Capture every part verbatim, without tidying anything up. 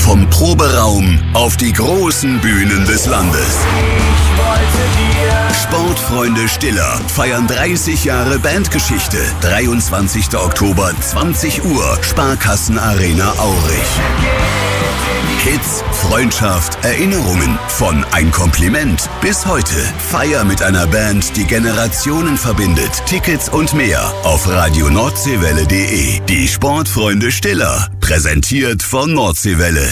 Vom Proberaum auf die großen Bühnen des Landes. Sportfreunde Stiller feiern dreißig Jahre Bandgeschichte. dreiundzwanzigster Oktober, zwanzig Uhr, Sparkassenarena Aurich. Hits, Freundschaft, Erinnerungen, von Ein Kompliment bis heute. Feier mit einer Band, die Generationen verbindet. Tickets und mehr auf radio nordseewelle punkt de. Die Sportfreunde Stiller, präsentiert von Nordseewelle.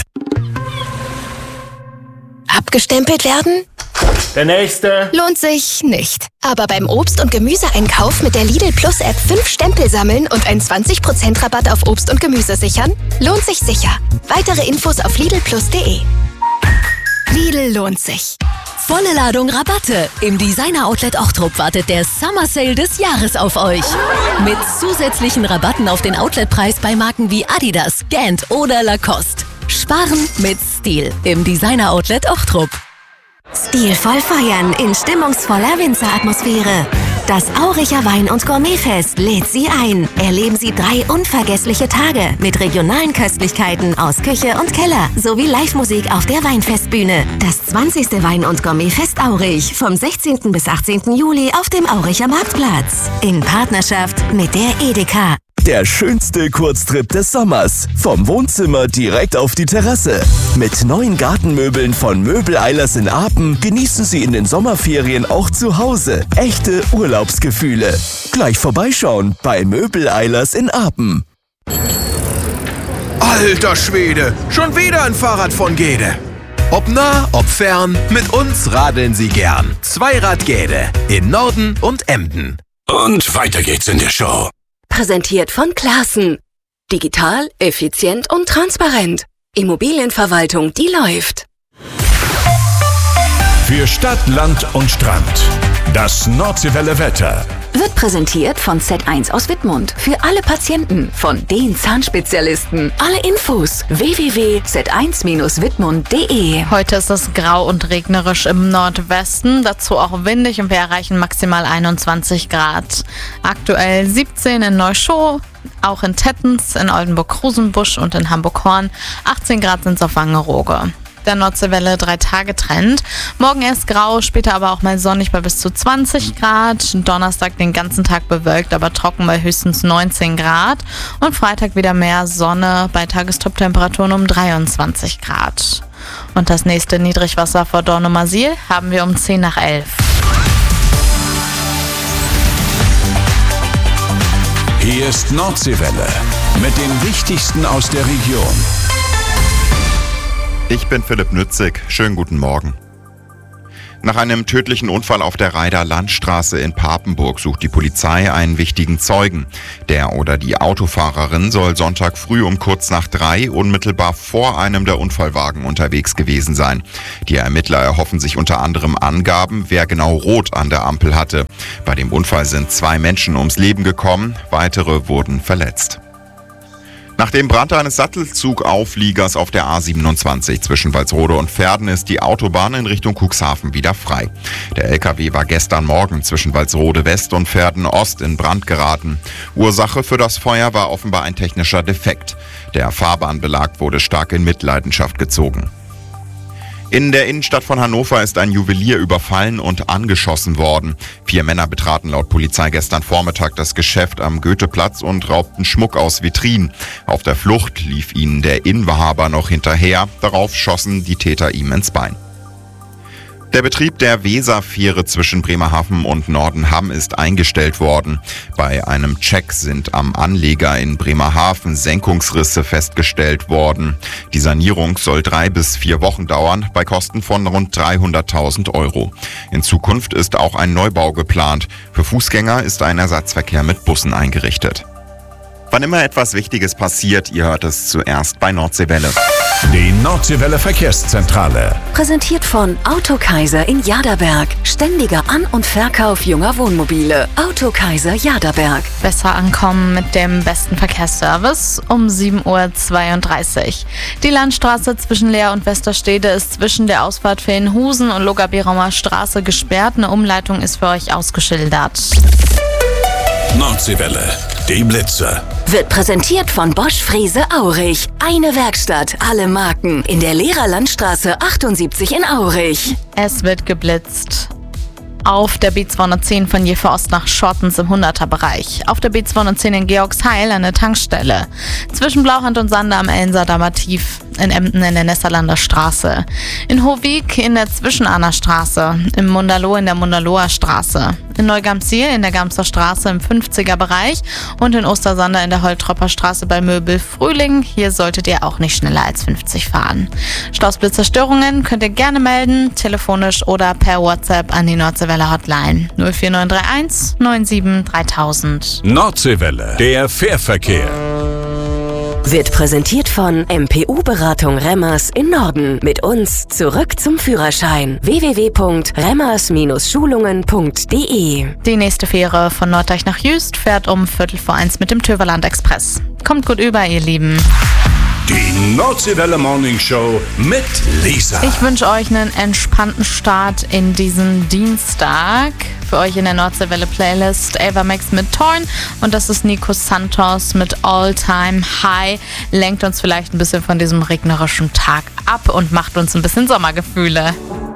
Abgestempelt werden? Der nächste. Lohnt sich nicht. Aber beim Obst- und Gemüseeinkauf mit der Lidl Plus App fünf Stempel sammeln und einen zwanzig Prozent Rabatt auf Obst und Gemüse sichern? Lohnt sich sicher. Weitere Infos auf lidl plus punkt de. Lidl lohnt sich. Volle Ladung Rabatte. Im Designer-Outlet Ochtrup wartet der Summer Sale des Jahres auf euch. Mit zusätzlichen Rabatten auf den Outletpreis bei Marken wie Adidas, Gant oder Lacoste. Sparen mit Stil im Designer-Outlet Ochtrup. Stilvoll feiern in stimmungsvoller Winzeratmosphäre. Das Auricher Wein- und Gourmetfest lädt Sie ein. Erleben Sie drei unvergessliche Tage mit regionalen Köstlichkeiten aus Küche und Keller sowie Live-Musik auf der Weinfestbühne. Das zwanzigste Wein- und Gourmetfest Aurich vom sechzehnten bis achtzehnten Juli auf dem Auricher Marktplatz. In Partnerschaft mit der Edeka. Der schönste Kurztrip des Sommers. Vom Wohnzimmer direkt auf die Terrasse. Mit neuen Gartenmöbeln von Möbel Eilers in Apen genießen Sie in den Sommerferien auch zu Hause echte Urlaubsgefühle. Gleich vorbeischauen bei Möbel Eilers in Apen. Alter Schwede, schon wieder ein Fahrrad von Gede. Ob nah, ob fern, mit uns radeln Sie gern. Zweirad Gede in Norden und Emden. Und weiter geht's in der Show. Präsentiert von Classen. Digital, effizient und transparent. Immobilienverwaltung, die läuft. Für Stadt, Land und Strand. Das Nordseewelle Wetter. Wird präsentiert von Z eins aus Wittmund. Für alle Patienten von den Zahnspezialisten. Alle Infos w w w punkt z eins Bindestrich wittmund punkt de. Heute ist es grau und regnerisch im Nordwesten, dazu auch windig und wir erreichen maximal einundzwanzig Grad. Aktuell siebzehn in Neuschow, auch in Tettens, in Oldenburg-Rosenbusch und in Hamburg-Horn. achtzehn Grad sind es auf Wangerooge. Der Nordseewelle drei Tage Trend. Morgen erst grau, später aber auch mal sonnig bei bis zu zwanzig Grad. Donnerstag den ganzen Tag bewölkt, aber trocken bei höchstens neunzehn Grad. Und Freitag wieder mehr Sonne bei Tagestoptemperaturen um dreiundzwanzig Grad. Und das nächste Niedrigwasser vor Dornumersiel haben wir um zehn nach elf. Hier ist Nordseewelle mit dem Wichtigsten aus der Region. Ich bin Philipp Nützig. Schönen guten Morgen. Nach einem tödlichen Unfall auf der Reider Landstraße in Papenburg sucht die Polizei einen wichtigen Zeugen. Der oder die Autofahrerin soll Sonntag früh um kurz nach drei unmittelbar vor einem der Unfallwagen unterwegs gewesen sein. Die Ermittler erhoffen sich unter anderem Angaben, wer genau rot an der Ampel hatte. Bei dem Unfall sind zwei Menschen ums Leben gekommen, weitere wurden verletzt. Nach dem Brand eines Sattelzugaufliegers auf der A siebenundzwanzig zwischen Walsrode und Verden ist die Autobahn in Richtung Cuxhaven wieder frei. Der L K W war gestern Morgen zwischen Walsrode West und Verden Ost in Brand geraten. Ursache für das Feuer war offenbar ein technischer Defekt. Der Fahrbahnbelag wurde stark in Mitleidenschaft gezogen. In der Innenstadt von Hannover ist ein Juwelier überfallen und angeschossen worden. Vier Männer betraten laut Polizei gestern Vormittag das Geschäft am Goetheplatz und raubten Schmuck aus Vitrinen. Auf der Flucht lief ihnen der Inhaber noch hinterher. Darauf schossen die Täter ihm ins Bein. Der Betrieb der Weserfähre zwischen Bremerhaven und Nordenham ist eingestellt worden. Bei einem Check sind am Anleger in Bremerhaven Senkungsrisse festgestellt worden. Die Sanierung soll drei bis vier Wochen dauern, bei Kosten von rund dreihunderttausend Euro. In Zukunft ist auch ein Neubau geplant. Für Fußgänger ist ein Ersatzverkehr mit Bussen eingerichtet. Wann immer etwas Wichtiges passiert, ihr hört es zuerst bei Nordseewelle. Die Nordseewelle Verkehrszentrale. Präsentiert von Autokaiser in Jaderberg. Ständiger An- und Verkauf junger Wohnmobile. Autokaiser Jaderberg. Besser ankommen mit dem besten Verkehrsservice um sieben Uhr zweiunddreißig. Die Landstraße zwischen Leer und Westerstede ist zwischen der Ausfahrt Villenhusen und Logaberaumer Straße gesperrt. Eine Umleitung ist für euch ausgeschildert. Nordseewelle. Die Blitzer. Wird präsentiert von Bosch Frese Aurich. Eine Werkstatt, alle Marken. In der Lehrerlandstraße achtundsiebzig in Aurich. Es wird geblitzt. Auf der B zweihundertzehn von Jever Ost nach Schottens im hunderter-Bereich. Auf der B zweihundertzehn in Georgsheil an der Tankstelle. Zwischen Blauhand und Sande am Elsensamer Tief. In Emden in der Nesserlander Straße. In Hovik in der Zwischenahner Straße. Im Mundalow in der Mundalower Straße. In Neugamsiel in der Gamser Straße im fünfziger-Bereich. Und in Ostersander in der Holtropper Straße bei Möbel Frühling. Hier solltet ihr auch nicht schneller als fünfzig fahren. Stausblitzerstörungen könnt ihr gerne melden, telefonisch oder per WhatsApp an die Nordseewelle Hotline null vier neun drei eins neun sieben dreitausend. Nordseewelle, der Fährverkehr. Wird präsentiert von M P U-Beratung Remmers in Norden. Mit uns zurück zum Führerschein. w w w punkt remmers Schulungen punkt d e. Die nächste Fähre von Norddeich nach Jüst fährt um Viertel vor eins mit dem Töverland Express. Kommt gut über, ihr Lieben. Die Nordseewelle Morning Show mit Lisa. Ich wünsche euch einen entspannten Start in diesen Dienstag. Für euch in der Nordseewelle Playlist Ava Max mit Torn und das ist Nico Santos mit All Time High. Lenkt uns vielleicht ein bisschen von diesem regnerischen Tag ab und macht uns ein bisschen Sommergefühle.